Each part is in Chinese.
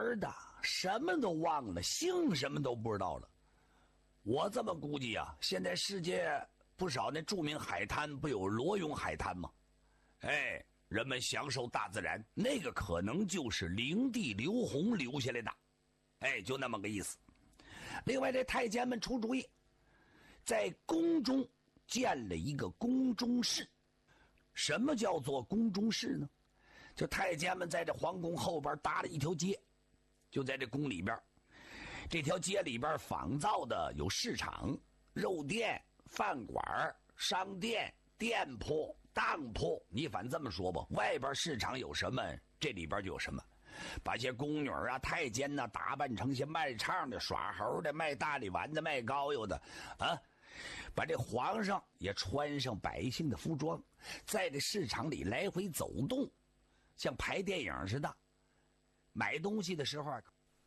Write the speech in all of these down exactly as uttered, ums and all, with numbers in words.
的，什么都忘了，姓什么都不知道了。我这么估计啊，现在世界不少那著名海滩不有罗涌海滩吗？哎，人们享受大自然，那个可能就是灵帝刘洪留下来的，哎，就那么个意思。另外，这太监们出主意，在宫中建了一个宫中室。什么叫做宫中室呢？就太监们在这皇宫后边搭了一条街，就在这宫里边。这条街里边仿造的有市场、肉店、饭馆、商店、店铺、当铺，你反正这么说吧，外边市场有什么，这里边就有什么。把些宫女啊、太监呐、啊、打扮成些卖唱的、耍猴的、卖大力丸的、卖膏药的啊，把这皇上也穿上百姓的服装，在这市场里来回走动，像拍电影似的。买东西的时候啊，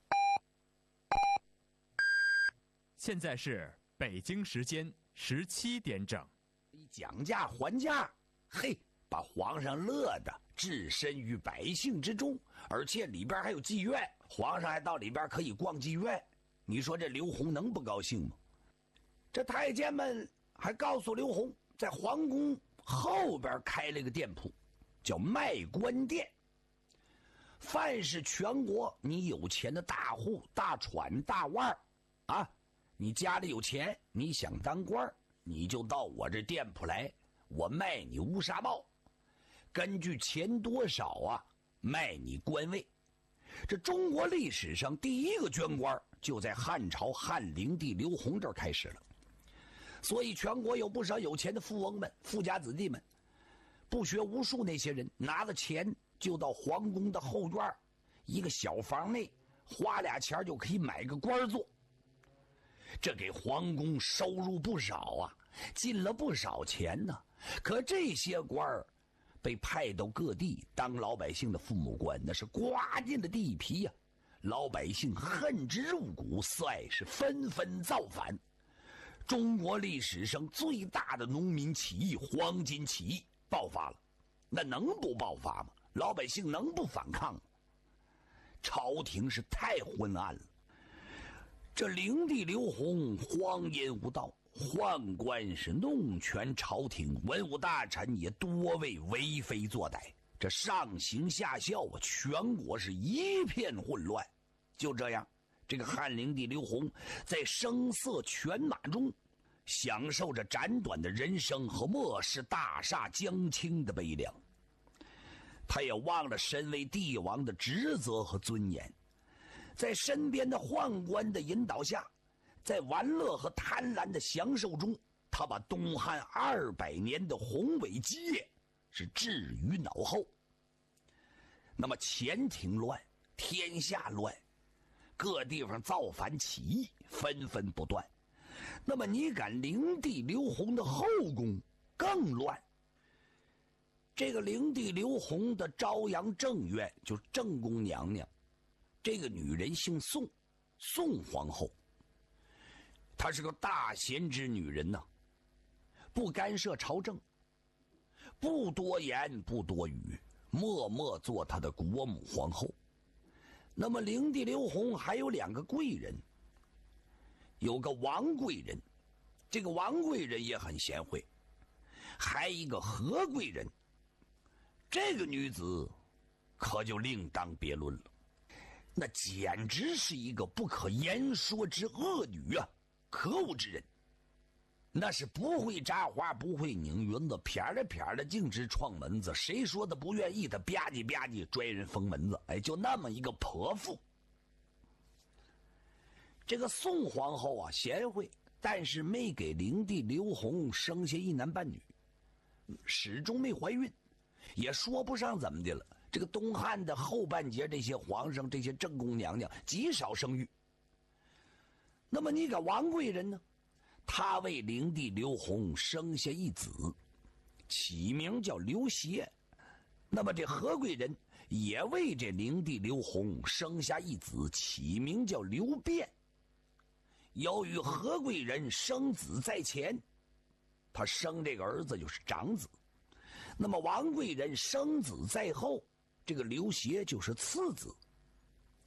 现在是北京时间十七点整。 讲价还价，嘿，把皇上乐得置身于百姓之中，而且里边还有妓院，皇上还到里边可以逛妓院。你说这刘洪能不高兴吗？这太监们还告诉刘洪，在皇宫后边开了个店铺，叫卖官店。凡是全国你有钱的大户、大船、大腕啊，你家里有钱，你想当官，你就到我这店铺来，我卖你乌纱帽，根据钱多少啊，卖你官位。这中国历史上第一个捐官就在汉朝汉灵帝刘洪这儿开始了。所以全国有不少有钱的富翁们、富家子弟们，不学无术那些人拿了钱就到皇宫的后院一个小房内，花俩钱就可以买个官做。这给皇宫收入不少啊，进了不少钱呢。可这些官儿被派到各地当老百姓的父母官，那是刮尽了地皮呀、啊！老百姓恨之入骨，算是纷纷造反。中国历史上最大的农民起义——黄巾起义爆发了，那能不爆发吗？老百姓能不反抗吗？朝廷是太昏暗了。这灵帝刘洪荒淫无道，宦官是弄权朝廷，文武大臣也多为为非作歹，这上行下效啊，全国是一片混乱。就这样，这个汉灵帝刘洪在声色犬马中享受着斩短的人生和漠视大厦将倾的悲凉。他也忘了身为帝王的职责和尊严，在身边的宦官的引导下，在玩乐和贪婪的享受中，他把东汉二百年的宏伟基业是置于脑后。那么前庭乱，天下乱，各地方造反起义纷纷不断。那么你赶灵帝刘洪的后宫更乱。这个灵帝刘洪的朝阳正院，就是正宫娘娘，这个女人姓宋，宋皇后。她是个大贤之女人呐、啊，不干涉朝政，不多言不多语，默默做她的国母皇后。那么灵帝刘洪还有两个贵人，有个王贵人，这个王贵人也很贤惠，还一个何贵人。这个女子可就另当别论了，那简直是一个不可言说之恶女啊，可恶之人。那是不会扎花，不会拧云子，撇了撇了径直撞门子，谁说的不愿意，他吧唧吧唧拽人封门子。哎，就那么一个泼妇。这个宋皇后啊，贤惠，但是没给灵帝刘洪生下一男半女，始终没怀孕，也说不上怎么的了。这个东汉的后半截，这些皇上、这些正宫娘娘极少生育。那么你个王贵人呢？他为灵帝刘洪生下一子，起名叫刘协。那么这何贵人也为这灵帝刘洪生下一子，起名叫刘辩。由于何贵人生子在前，他生这个儿子就是长子。那么王贵人生子在后，这个刘协就是次子。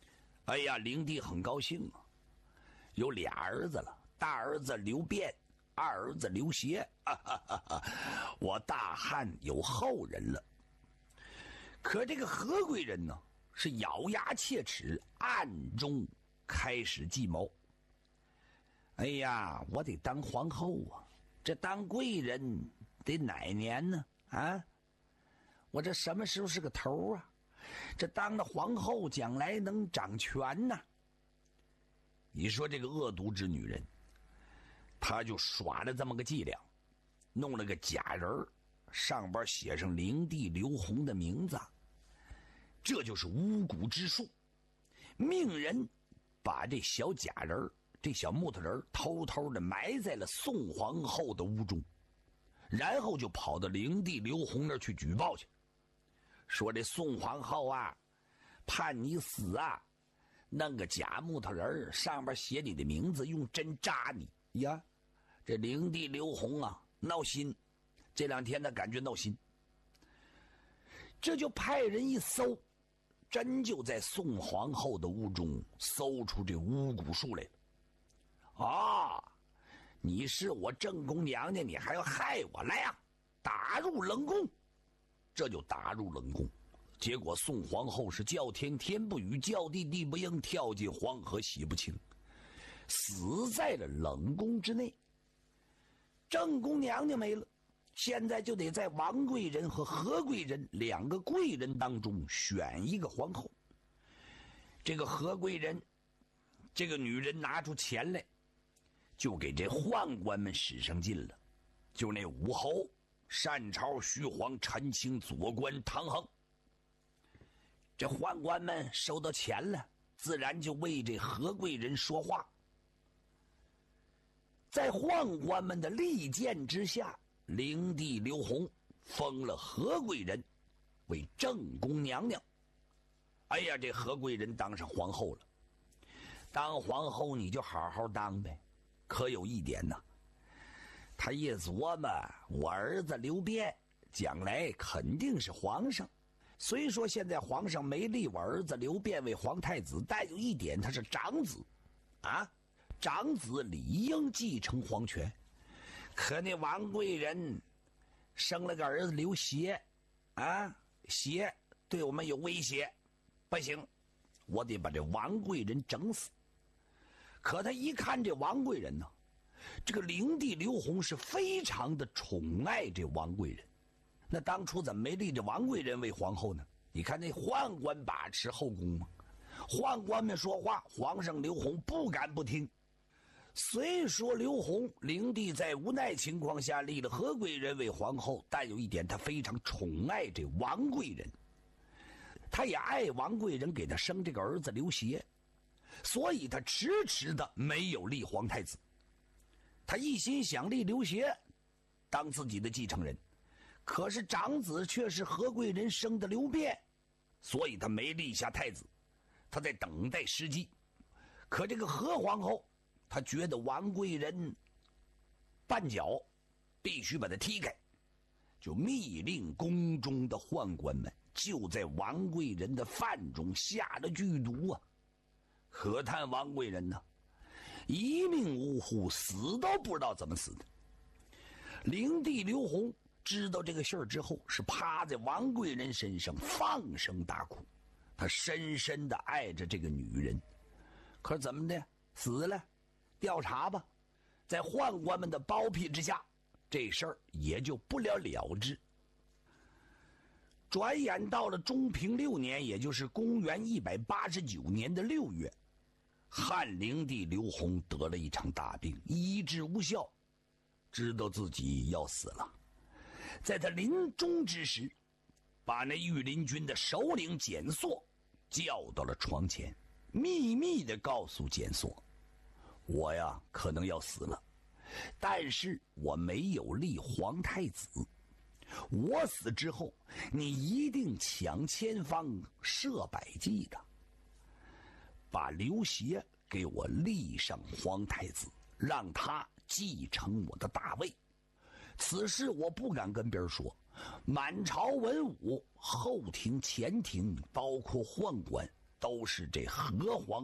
哎呀，灵帝很高兴啊，有俩儿子了，大儿子刘辩，二儿子刘协，哈哈哈哈，我大汉有后人了。可这个何贵人呢，是咬牙切齿，暗中开始计谋。哎呀，我得当皇后啊，这当贵人得哪年呢？啊，我这什么时候是个头啊？这当了皇后将来能掌权呢？你说这个恶毒之女人，她就耍了这么个伎俩，弄了个假人儿，上边写上灵帝刘洪的名字，这就是巫蛊之术。命人把这小假人儿，这小木头人偷偷的埋在了宋皇后的屋中，然后就跑到灵帝刘洪那儿去举报去，说这宋皇后啊，判你死啊，弄个假木头人上边写你的名字，用针扎你呀。这灵帝刘洪啊闹心，这两天他感觉闹心，这就派人一搜，真就在宋皇后的屋中搜出这巫蛊术来了。啊，你是我正宫娘娘，你还要害我，来呀，打入冷宫。这就打入冷宫，结果宋皇后是叫天天不语，叫地地不应，跳进黄河洗不清，死在了冷宫之内。正宫娘娘没了，现在就得在王贵人和何贵人两个贵人当中选一个皇后。这个何贵人，这个女人拿出钱来，就给这宦官们使上劲了，就那武侯、单超、徐晃、陈清、左官、唐衡，这宦官们收到钱了，自然就为这何贵人说话。在宦官们的力荐之下，灵帝刘洪封了何贵人为正宫娘娘。哎呀，这何贵人当上皇后了。当皇后你就好好当呗，可有一点呢，他一琢磨，我儿子刘辩将来肯定是皇上，虽说现在皇上没立我儿子刘辩为皇太子，但有一点他是长子啊，长子理应继承皇权。可那王贵人生了个儿子刘协啊，协对我们有威胁，不行，我得把这王贵人整死。可他一看这王贵人呢，这个灵帝刘洪是非常的宠爱这王贵人。那当初怎么没立这王贵人为皇后呢？你看那宦官把持后宫嘛，宦官们说话，皇上刘洪不敢不听。虽说刘洪灵帝在无奈情况下立了何贵人为皇后，但有一点，他非常宠爱这王贵人，他也爱王贵人给他生这个儿子刘协，所以他迟迟的没有立皇太子。他一心想立刘协当自己的继承人，可是长子却是何贵人生的刘辩，所以他没立下太子，他在等待时机。可这个何皇后，他觉得王贵人绊脚，必须把他踢开，就密令宫中的宦官们就在王贵人的饭中下了剧毒啊！可叹王贵人呢，一命呜呼，死都不知道怎么死的。灵帝刘洪知道这个信儿之后，是趴在王贵人身上放声大哭，他深深的爱着这个女人。可是怎么的，死了，调查吧。在宦官们的包庇之下，这事儿也就不了了之。转眼到了中平六年，也就是公元一百八十九年的六月，汉灵帝刘洪得了一场大病，医治无效，知道自己要死了。在他临终之时，把那御林军的首领简硕叫到了床前，秘密地告诉简硕，我呀可能要死了，但是我没有立皇太子，我死之后你一定抢千方设百计的把刘协给我立上皇太子，让他继承我的大位。此事我不敢跟别人说，满朝文武、后庭、前庭，包括宦官， 都是这河皇